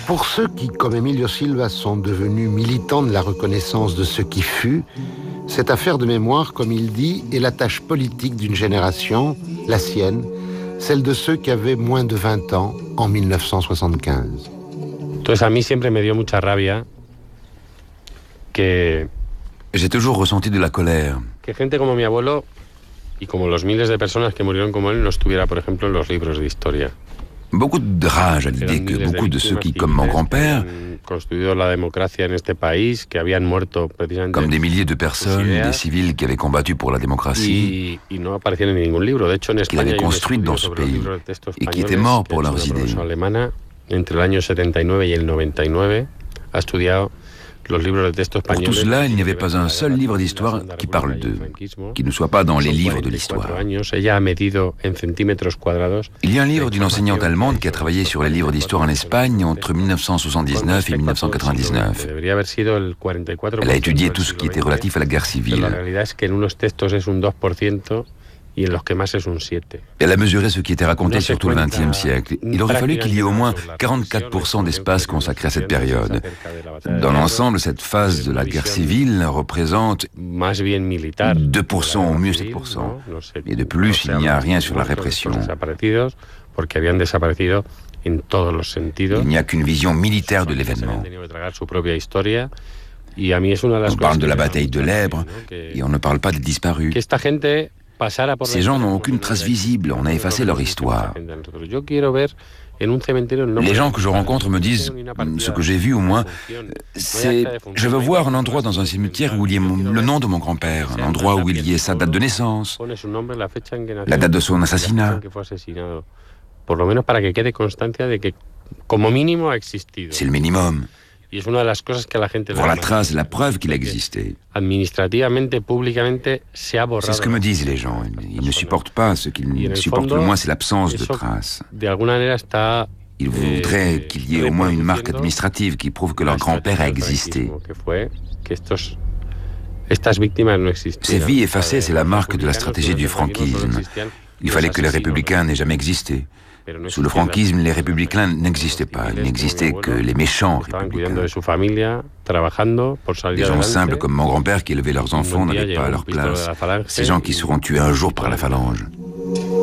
Pour ceux qui, comme Emilio Silva, sont devenus militants de la reconnaissance de ce qui fut, cette affaire de mémoire, comme il dit, est la tâche politique d'une génération, la sienne, celle de ceux qui avaient moins de 20 ans en 1975. Entonces a mí siempre me dio mucha rabia que... J'ai toujours ressenti de la colère. Que gente como mi abuelo y como los miles de personas que murieron como él no estuviera, por ejemplo, en los libros de historia. Beaucoup de rage à l'idée que beaucoup de ceux qui, comme mon grand-père, comme des milliers de personnes, des civils qui avaient combattu pour la démocratie, qui l'avaient construite dans ce pays et qui étaient morts pour leurs idées. Entre el año 79 y el 99 ha estudiado los libros de texto españoles. Pour tout cela, il n'y avait pas un seul livre d'histoire qui parle d'eux, qui ne soit pas dans les livres de l'histoire. Il y a un livre d'une enseignante allemande qui a travaillé sur les livres d'histoire en Espagne entre 1979 et 1999. Elle a étudié tout ce qui était relatif à la guerre civile. Elle a mesuré ce qui était raconté sur tout le XXe siècle. Il aurait fallu qu'il y ait au moins 44% d'espace consacré à cette période. Dans l'ensemble, cette phase de la guerre civile représente 2% ou mieux 7%. Et de plus, il n'y a rien sur la répression. Il n'y a qu'une vision militaire de l'événement. On parle de la bataille de l'Èbre et on ne parle pas des disparus. Ces gens n'ont aucune trace visible, on a effacé leur histoire. Les gens que je rencontre me disent, ce que j'ai vu au moins, c'est « je veux voir un endroit dans un cimetière où il y ait le nom de mon grand-père, un endroit où il y ait sa date de naissance, la date de son assassinat. » C'est le minimum. Voir la trace, la preuve qu'il existait. C'est ce que me disent les gens. Ils ne supportent pas. Ce qu'ils supportent le moins, c'est l'absence de traces. Ils voudraient qu'il y ait au moins une marque administrative qui prouve que leur grand-père a existé. Ces vies effacées, c'est la marque de la stratégie du franquisme. Il fallait que les républicains n'aient jamais existé. Sous le franquisme, les républicains n'existaient pas. Il n'existait que les méchants républicains. Les gens simples comme mon grand-père qui élevaient leurs enfants n'avaient pas leur place. Ces gens qui seront tués un jour par la phalange.